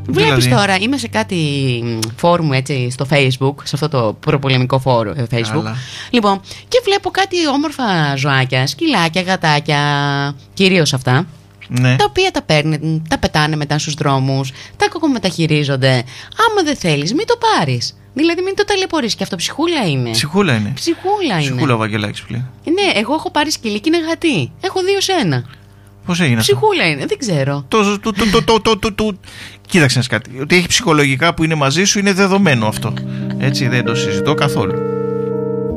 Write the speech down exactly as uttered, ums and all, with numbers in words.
Βλέπεις δηλαδή... τώρα, είμαι σε κάτι φόρουμ έτσι στο Facebook, σε αυτό το προπολεμικό φόρο Facebook. Άλλα. Λοιπόν, και βλέπω κάτι όμορφα ζωάκια, σκυλάκια, γατάκια, κυρίως αυτά. Ναι. Τα οποία τα παίρνουν, τα πετάνε μετά στους δρόμους, τα κακομεταχειρίζονται. Άμα δεν θέλεις, μην το πάρεις. Δηλαδή μην το ταλαιπωρείς, και αυτό ψυχούλα είναι. Ψυχούλα είναι. Ψυχούλα είναι. Ψυχούλα ο Βαγγελάκης πλέον. Ναι, εγώ έχω πάρει σκυλί και είναι γατί. Έχω δύο σε ένα. Πώς έγινε αυτό? Ψυχούλα είναι, δεν ξέρω. Το, το, το, το, το, το, το. Κοίταξε κάτι. Ότι έχει ψυχολογικά που είναι μαζί σου είναι δεδομένο αυτό. Έτσι, δεν το συζητώ καθόλου.